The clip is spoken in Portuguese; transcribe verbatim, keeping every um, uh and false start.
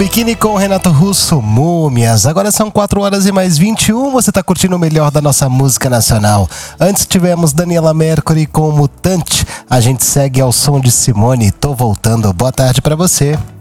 Biquíni com Renato Russo, Múmias. Agora são quatro horas e mais vinte e um. Você tá curtindo o melhor da nossa música nacional. Antes tivemos Daniela Mercury com Mutante. A gente segue ao som de Simone. Tô voltando. Boa tarde pra você.